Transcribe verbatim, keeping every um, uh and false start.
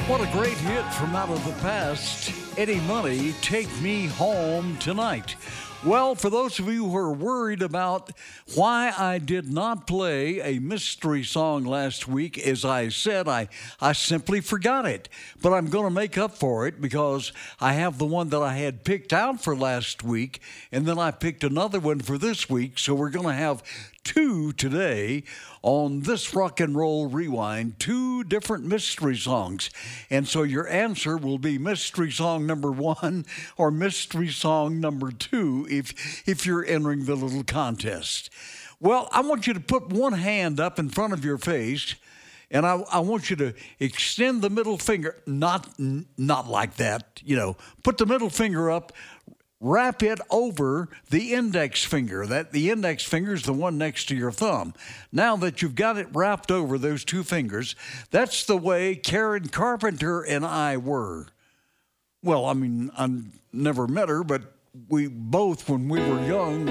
What a great hit from out of the past. Eddie Money, Take Me Home Tonight. Well, for those of you who are worried about why I did not play a mystery song last week, as I said, I, I simply forgot it. But I'm going to make up for it because I have the one that I had picked out for last week, and then I picked another one for this week. So we're going to have two today on this Rock and Roll Rewind, two different mystery songs. And so your answer will be mystery song number one or mystery song number two if, if you're entering the little contest. Well, I want you to put one hand up in front of your face, and I, I want you to extend the middle finger, not, not like that, you know, put the middle finger up. Wrap it over the index finger. That the index finger is the one next to your thumb. Now that you've got it wrapped over those two fingers, that's the way Karen Carpenter and I were. Well, I mean, I never met her, but we both, when we were young,